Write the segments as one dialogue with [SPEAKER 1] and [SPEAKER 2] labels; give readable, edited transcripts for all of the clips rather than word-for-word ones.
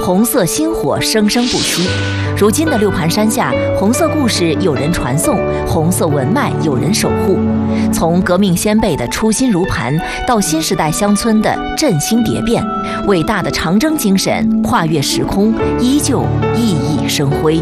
[SPEAKER 1] 红色薪火生生不息。如今的六盘山下，红色故事有人传颂，红色文脉有人守护。从革命先辈的初心如磐，到新时代乡村的振兴蝶变，伟大的长征精神跨越时空，依旧熠熠生辉。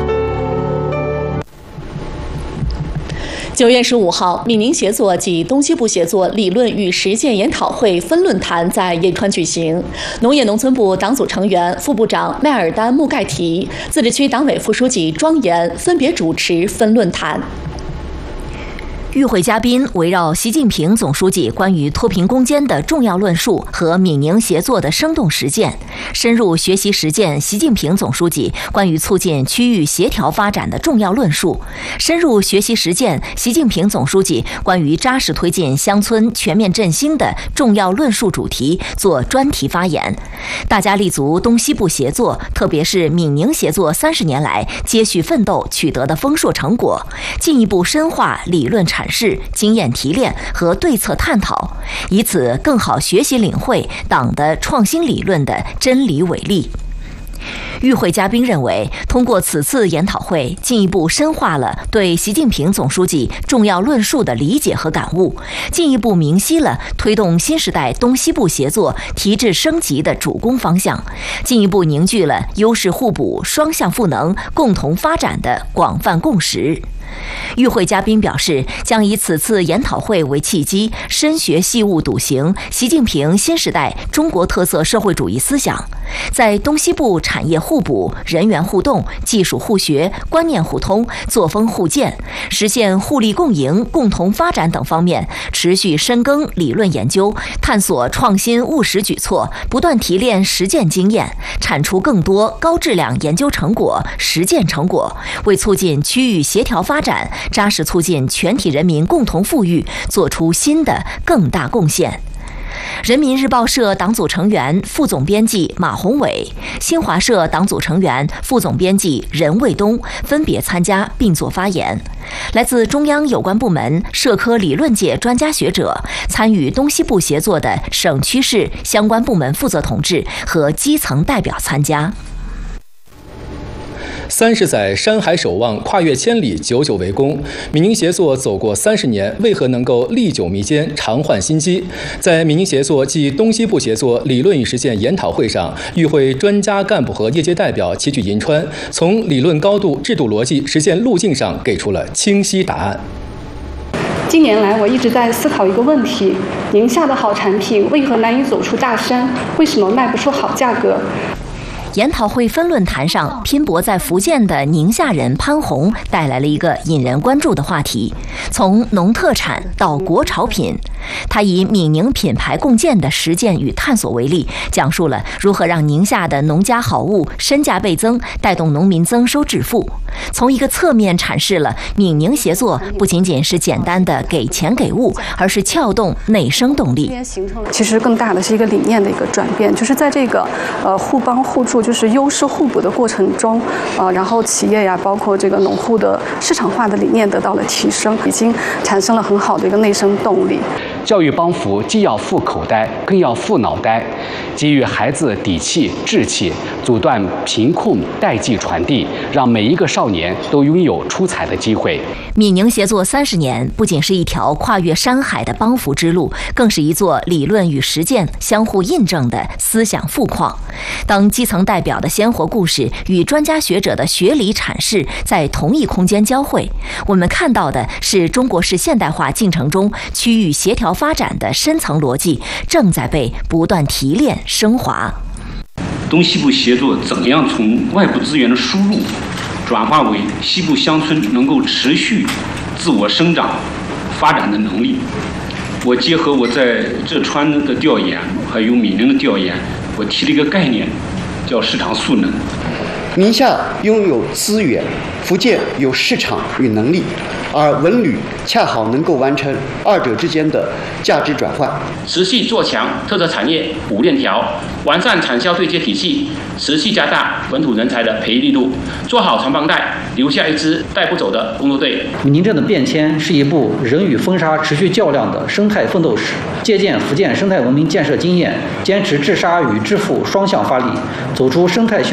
[SPEAKER 2] 9月15号，闽宁协作及东西部协作理论与实践研讨会分论坛在颍川举行。农业农村部党组成员、副部长麦尔丹·穆盖提、自治区党委副书记庄严分别主持分论坛。与会嘉宾围绕习近平总书记关于脱贫攻坚的重要论述和闽宁协作的生动实践，深入学习实践习近平总书记关于促进区域协调发展的重要论述，深入学习实践习近平总书记关于扎实推进乡村全面振兴的重要论述主题做专题发言。大家立足东西部协作，特别是闽宁协作30年来接续奋斗取得的丰硕成果，进一步深化理论阐释、经验提炼和对策探讨，以此更好学习领会党的创新理论的真理伟力。与会嘉宾认为，通过此次研讨会，进一步深化了对习近平总书记重要论述的理解和感悟，进一步明晰了推动新时代东西部协作提质升级的主攻方向，进一步凝聚了优势互补、双向赋能、共同发展的广泛共识。与会嘉宾表示，将以此次研讨会为契机，深学细悟笃行习近平新时代中国特色社会主义思想，在东西部产业互补、人员互动、技术互学、观念互通、作风互鉴，实现互利共赢、共同发展等方面，持续深耕理论研究，探索创新务实举措，不断提炼实践经验，产出更多高质量研究成果、实践成果，为促进区域协调发展、扎实促进全体人民共同富裕做出新的更大贡献。人民日报社党组成员、副总编辑马宏伟，新华社党组成员、副总编辑任卫东分别参加并作发言。来自中央有关部门、社科理论界专家学者，参与东西部协作的省区市相关部门负责同志和基层代表参加。
[SPEAKER 3] 30载山海守望，跨越千里，久久为功。闽宁协作走过30年，为何能够历久弥坚、常焕新机？在闽宁协作暨东西部协作理论与实践研讨会上，与会专家干部和业界代表齐聚银川，从理论高度、制度逻辑、实践路径上给出了清晰答案。
[SPEAKER 4] 近年来，我一直在思考一个问题：宁夏的好产品为何难以走出大山？为什么卖不出好价格？
[SPEAKER 1] 研讨会分论坛上，拼搏在福建的宁夏人潘红带来了一个引人关注的话题：从农特产到国潮品。他以闽宁品牌共建的实践与探索为例，讲述了如何让宁夏的农家好物身价倍增，带动农民增收致富。从一个侧面阐释了闽宁协作不仅仅是简单的给钱给物，而是撬动内生动力。
[SPEAKER 4] 其实更大的是一个理念的一个转变，就是在这个互帮互助，就是优势互补的过程中，然后企业呀，包括这个农户的市场化的理念得到了提升，已经产生了很好的一个内生动力。
[SPEAKER 5] 教育帮扶既要富口袋，更要富脑袋，给予孩子底气、志气，阻断贫困代际传递，让每一个少年都拥有出彩的机会。
[SPEAKER 1] 闽宁协作30年，不仅是一条跨越山海的帮扶之路，更是一座理论与实践相互印证的思想富矿。当基层代表的鲜活故事与专家学者的学理阐释在同一空间交汇，我们看到的是中国式现代化进程中区域协调发展的深层逻辑正在被不断提炼升华。
[SPEAKER 6] 东西部协作怎样从外部资源的输入转化为西部乡村能够持续自我生长发展的能力？我结合我在浙川的调研，还有闽宁的调研，我提了一个概念，叫市场赋能。
[SPEAKER 7] 宁夏拥有资源，福建有市场与能力，而文旅恰好能够完成二者之间的价值转换。
[SPEAKER 8] 持续做强特色产业五链条，完善产销对接体系，持续加大本土人才的培育力度，做好传帮带，留下一支带不走的工作队。
[SPEAKER 9] 闽宁镇的变迁是一部人与风沙持续较量的生态奋斗史，借鉴福建生态文明建设经验，坚持治沙与治富双向发力，走出生态